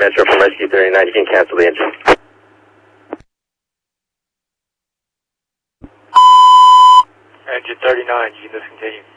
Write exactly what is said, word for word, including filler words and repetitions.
Metro from Rescue thirty-nine, you can cancel the engine. Engine thirty-nine, you can discontinue.